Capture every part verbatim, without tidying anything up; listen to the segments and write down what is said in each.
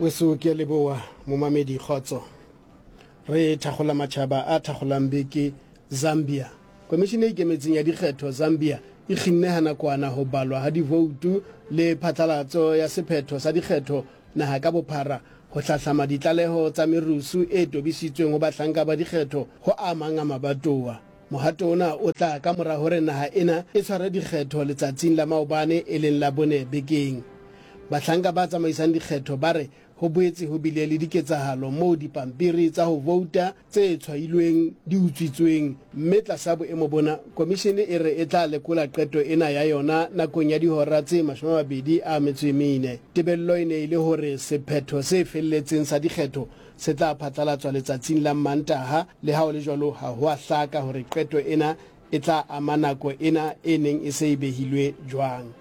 weso ke leboa momamedi khotso re thagola matšhaba a thagolang beke Zambia. Komishene e ikemetseng ya dikgetho Zambia e kginne ha nakwana ho balwa ha divoutu le phatlalatso ya sephetho sa dikgetho naha ka bophara ho hlahlama ditlaleho tsa merusu e tobisitsweng ho bahlanka ba dikgetho ho amang a mabatoa. Mohato ona o tla ka mora hore naha ena e tshware dikgetho letsatsing la maobane e leng la bone bekeng. Bahlanka ba tsamaisang dikgetho ba re ho boetse ho bile le diketsahalo moo dipampiri tsa ho vouta tse tshwailweng di utswitsweng, mme tlasa boemo bona komishene e re e tla lekola qeto ena ya yona nakong ya dihora tse mashome a mabedi a metso e mene. Tebello e ne ile hore sephetho se felletseng sa dikgetho se tla phatlalatswa letsatsing la Mantaha, le ha o le jwalo ha ho a hlaka hore qeto ena e tla ama nako ena e neng e se e behilwe jwang.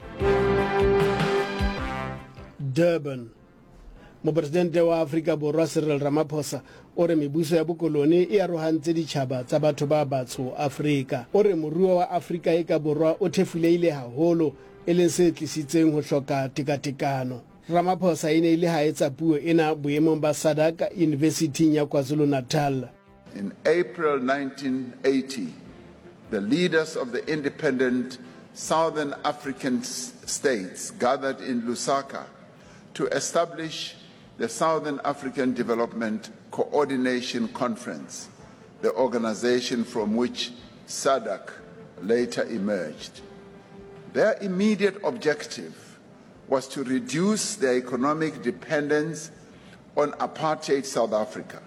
Durban. Mopresidente wa Afrika Borwa Cyril Ramaphosa o re mebuso ya bokolone e arohantse ditjhaba tsa batho ba batsho Afrika. O re moruo wa Afrika e ka Borwa o thefuleile haholo e leng se tlisitseng ho hloka tekatekano. Ramaphosa e ne ile ha etsa puo ena boemong ba Sadaka University ya KwaZulu-Natal. In April nineteen eighty, the leaders of the independent Southern African states gathered in Lusaka to establish the Southern African Development Coordination Conference, the organization from which SADC later emerged. Their immediate objective was to reduce their economic dependence on apartheid South Africa.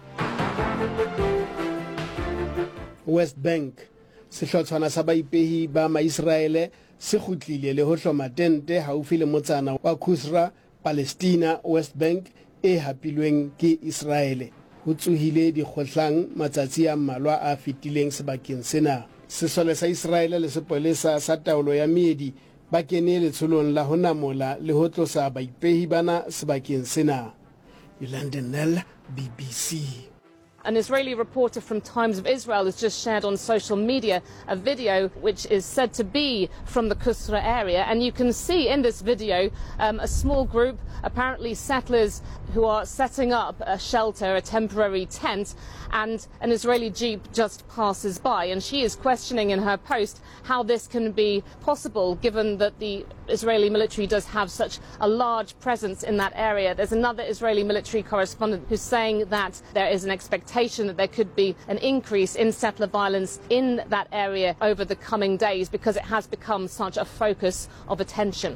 West Bank, sehlotshwana sa baipehi ba Maisraele se kgutlile le ho hloma tente haufi le motsana wa Kusra, Palestina. West Bank e hapilweng ke Israele ho tsuhile dikgotlang matsatsi a mmalwa a fetileng sebakeng sena. Sesole sa Israele le sepolesa sa taolo ya meedi ba kene letsholong la ho namola le ho tlosa baipehi bana sebakeng sena. Yolande Nel, B B C. An Israeli reporter from Times of Israel has just shared on social media a video which is said to be from the Kusra area, and you can see in this video um, a small group, apparently settlers, who are setting up a shelter, a temporary tent, and an Israeli jeep just passes by, and she is questioning in her post how this can be possible given that the Israeli military does have such a large presence in that area. There's another Israeli military correspondent who's saying that there is an expectation that there could be an increase in settler violence in that area over the coming days because it has become such a focus of attention.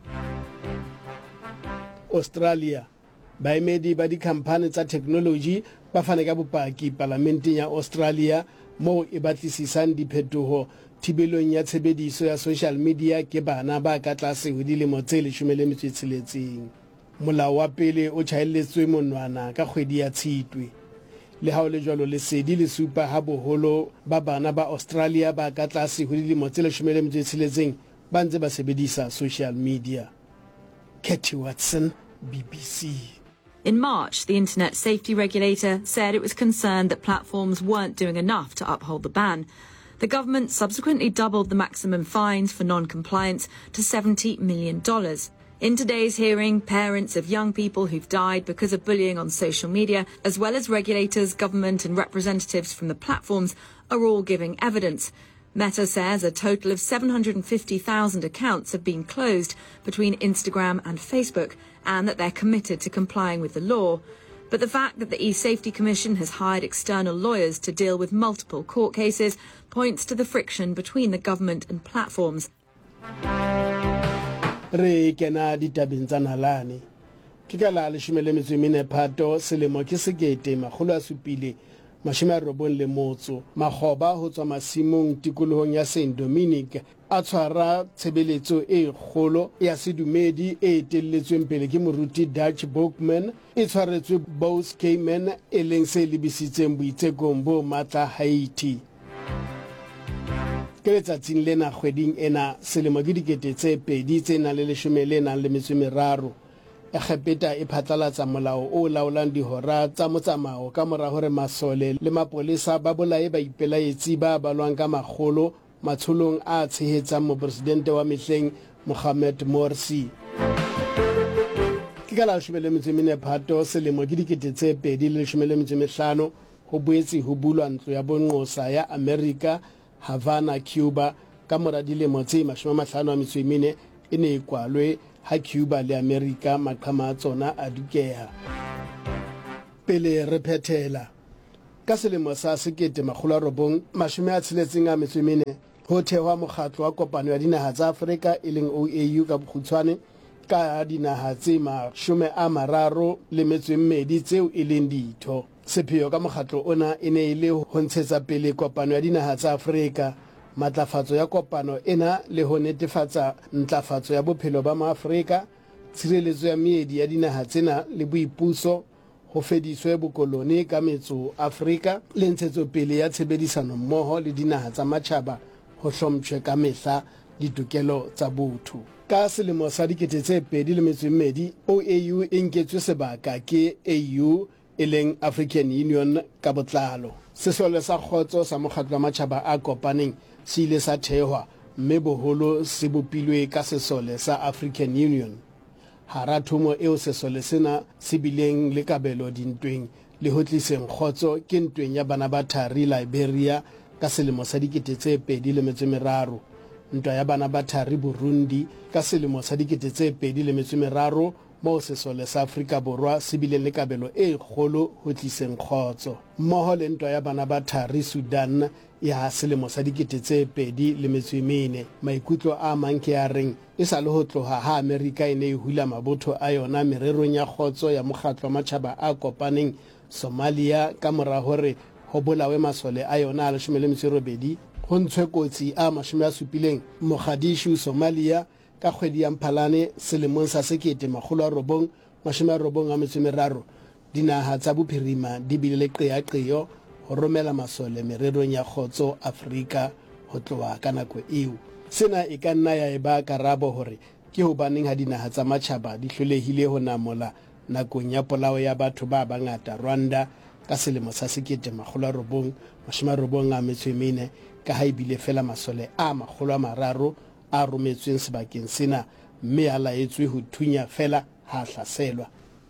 Australia. Baemedi ba dikhampani tsa technology ba fane ka bopaki parlamenteng ya Australia moo e batlisisang diphetoho thibelong ya tshebediso ya social media ke bana ba ka tlase ho dilemo tse leshome le metso e tsheletseng. Molao wa pele o tjhaelletswe monwana ka kgwedi ya Tshitwe. Le ha o le jwalo lesedi le supa ha boholo ba bana ba Australia ba ka tlase ho dilemo tse leshome le metso e tsheletseng ba ntse ba sebedisa social media. Katie Watson, B B C. In March, the internet safety regulator said it was concerned that platforms weren't doing enough to uphold the ban. The government subsequently doubled the maximum fines for non-compliance to seventy million dollars. In today's hearing, parents of young people who've died because of bullying on social media, as well as regulators, government and representatives from the platforms, are all giving evidence. Meta says a total of seven hundred fifty thousand accounts have been closed between Instagram and Facebook, and that they're committed to complying with the law. But the fact that the E-Safety Commission has hired external lawyers to deal with multiple court cases points to the friction between the government and platforms. Re kena ditabeng tsa nalane. Ke ka la leshome le metso e mene Phato selemo ke sekete makgolo a supile mashome a robong le motso. Makgoba ho tswa masimong tikolohong ya Saint Dominic a tshwara tshebeletso e kgolo ya sedumedi e etelletsweng pele ke moruti Dutch Bookman e tshwaretswe Bose Cayman e leng se lebisitseng boitsekong bo matla Haiti. Ke letsatsing lena kgweding ena selemo ke dikete tse pedi tse nang le leshome le nang le metso e meraro. Egepeta e phatlalatsa molao o laolang dihora tsa motsamao ka mora hore masole le mapolesa ba bolae ba ipelaetsi ba balwang ka makgolo matsholong a tshehetsang mopresidente wa mehleng Mohamed Morsi. ke ka la leshome le metso e mene Phato selemo ke dikete tse pedi le leshome le metso e mehlano ho boetse ho bulwa ntlo ya bonqosa ya America Havana Cuba ka mora dilemo tse mashome a mahlano a metso e mene e ne e kwalwe ha Cuba le America maqhama a tsona a dukeha. Pele re phethela ka selemo sa sekete makgolo a robong mashome a tsheletseng a metso e mene ho thehwa mokgatlo wa kopano ya dinaha tsa Afrika e leng O A U ka bokgutshwane ka dinaha tse mashome a mararo le metso e mmedi tseo e leng ditho. Sepheo ka mokgatlo ona e ne e le ho ntshetsa pele kopano ya dinaha tsa Afrika, matlafatso ya kopano ena le ho netefatsa ntlafatso ya bophelo ba maAfrika, tshireletso ya meedi ya dinaha tsena le boipuso, ho fediswe bokoloni ka metso Afrika le ntshetsopele ya tshebedisano mmoho le dinaha tsa matjhaba ho hlomtjhwe ka mehla ditokelo tsa botho. Ka selemo sa dikete tse pedi le metso e mmedi O A U e nketswe sebaka ke A U e leng African Union ka botlalo. Sesole sa kgotso sa mokgatlo wa matjhaba a kopaneng se ile sa thehwa mme boholo se bopilwe ka sesole sa African Union. Hara thomo eo sesole sena se bileng le kabelo dintweng le ho tliseng kgotso ke ntweng ya bana ba thari Liberia ka selemo sa dikete tse pedi le metso e meraro, ntwa ya bana ba thari Burundi ka selemo sa dikete tse pedi le metso e meraro moo sesole sa Afrika Borwa se bileng le kabelo e kgolo ho tliseng kgotso, mmoho le ntwa ya bana ba thari Sudan ya selemo sa dikete tse pedi le metso e mene. Maikutlo a mang ke a reng e sa le ho tloha ha Amerika e ne e hula mabotho a yona mererong ya kgotso ya mokgatlo wa matjhaba a kopaneng Somalia ka mora hore ho bolawe masole a yona a leshome le metso e robedi ho ntshwe kotsi a mashome a supileng Mogadishu Somalia ka kgwedi ya Mphalane selemong sa sekete makgolo a robong mashome a robong a metso e meraro. Dinaha tsa bophirima di bile le qeaqeo ho romela masole mererong ya kgotso Afrika ho tloha ka nako eo. Sena e ka nna ya eba karabo hore ke hobaneng ha dinaha tsa matjhaba di hlolehile ho namola nakong ya polao ya batho ba bangata Rwanda ka selemo sa sekete makgolo a robong mashome a robong a metso e mene, ka ha ebile fela masole a makgolo a mararo a rometsweng sebakeng sena mme a laetswe ho thunya fela ha hlaselwa.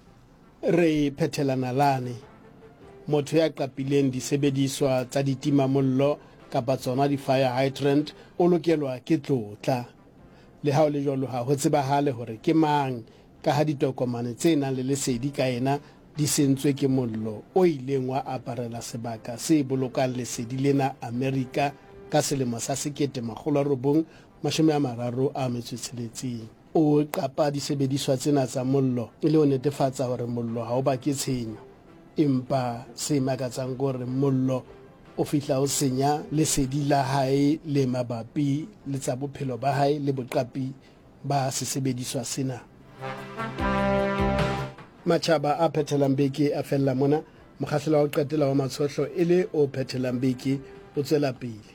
Re phethelana lane motho ya qapileng disebediswa tsa ditimamollo kapa tsona di-fire hydrant o lokelwa ke tlotla. Le ha o le jwalo ha ho tsebahale hore ke mang ka ha ditokomane tse nang le lesedi ka ena di sentswe ke mollo o ileng wa aparela sebaka se bolokang lesedi lena Amerika ka selemo sa sekete makgolo a robong mashome a mararo a metso e tsheletseng. O qapa disebediswa tsena tsa mollo e le ho netefatsa hore mollo ha o ba ke tshenyo, empa se makatsang gore mollo o fihla o senya lesedi la hae le mabapi le tsa bophelo ba hae le boqapi ba sesebediswa sena. Matjhaba a phethelang beke a fella mona, mokgahlelo wa ho qetela wa matshohlo e le o phethelang beke o tswela pele.